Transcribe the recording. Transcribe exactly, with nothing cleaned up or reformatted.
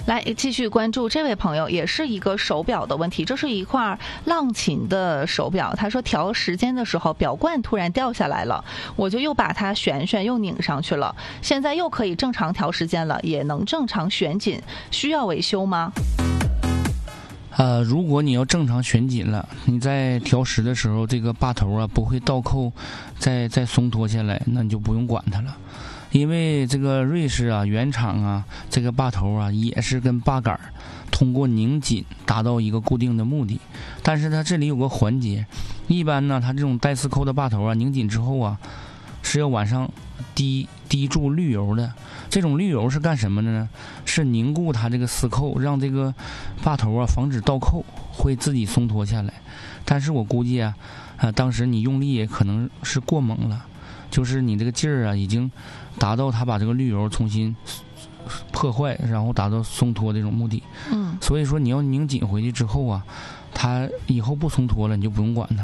来继续关注这位朋友，也是一个手表的问题。这是一块浪琴的手表，他说调时间的时候表冠突然掉下来了，我就又把它旋旋又拧上去了，现在又可以正常调时间了，也能正常旋紧，需要维修吗？ 呃，如果你要正常旋紧了，你在调时的时候，这个把头啊不会倒扣，再再松脱下来，那你就不用管它了。因为这个瑞士啊原厂啊这个把头啊也是跟把杆通过拧紧达到一个固定的目的，但是它这里有个环节，一般呢它这种带丝扣的把头啊拧紧之后啊是要往上滴滴注滤油的。这种滤油是干什么的呢？是凝固它这个丝扣，让这个把头啊防止倒扣，会自己松脱下来。但是我估计啊啊当时你用力也可能是过猛了，就是你这个劲儿啊已经达到它把这个滤油重新破坏，然后达到松脱这种目的。 嗯， 所以说你要拧紧回去之后啊，它以后不松脱了，你就不用管它。